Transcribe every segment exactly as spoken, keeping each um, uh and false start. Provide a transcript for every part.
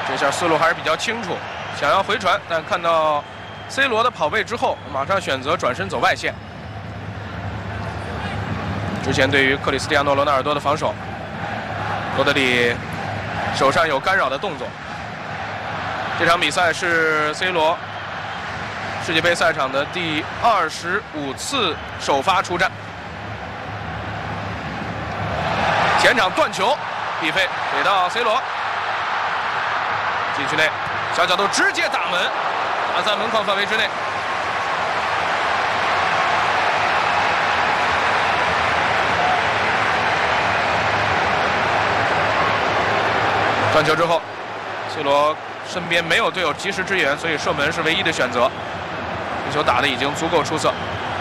这下思路还是比较清楚，想要回传，但看到 C 罗的跑位之后，马上选择转身走外线。之前对于克里斯蒂亚诺·罗纳尔多的防守，罗德里手上有干扰的动作。这场比赛是 C 罗世界杯赛场的第二十五次首发出战。前场断球，比费给到 C 罗，禁区内小角度直接打门，打在门框范围之内。断球之后 ，C 罗身边没有队友及时支援，所以射门是唯一的选择。这球打得已经足够出色。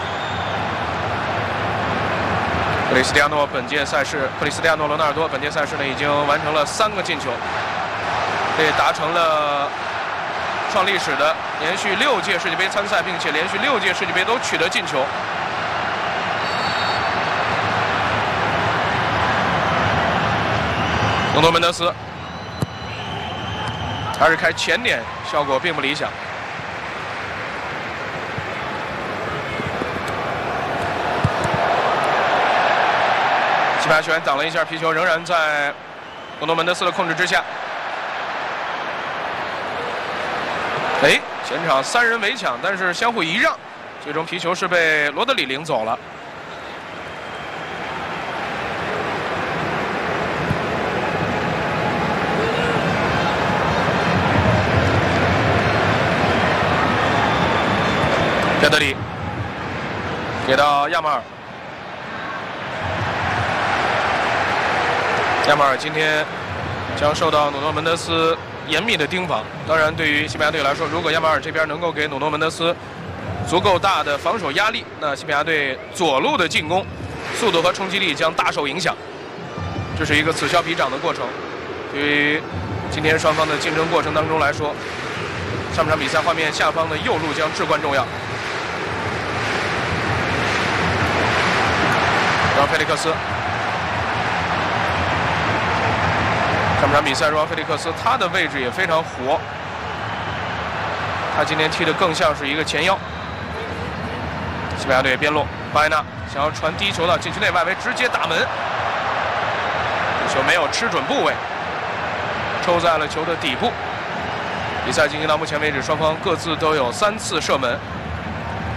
克里斯蒂亚诺本届赛事，克里斯蒂亚诺·罗纳尔多本届赛事呢已经完成了三个进球，这达成了创历史的连续六届世界杯参赛，并且连续六届世界杯都取得进球。努诺门德斯还是开前点，效果并不理想。西班牙球员挡了一下皮球，仍然在努诺门德斯的控制之下。哎，前场三人围抢，但是相互一让，最终皮球是被罗德里领走了。佩德里给到亚马尔，亚马尔今天将受到努诺门德斯严密的盯防。当然，对于西班牙队来说，如果亚马尔这边能够给努诺门德斯足够大的防守压力，那西班牙队左路的进攻速度和冲击力将大受影响。这是一个此消彼长的过程。对于今天双方的竞争过程当中来说，上场比赛画面下方的右路将至关重要。然后菲利克斯，上场比赛，若昂·菲利克斯他的位置也非常活，他今天踢得更像是一个前腰。西班牙队边路，巴埃纳想要传低球到禁区内外围，直接打门，球没有吃准部位，抽在了球的底部。比赛进行到目前为止，双方各自都有三次射门。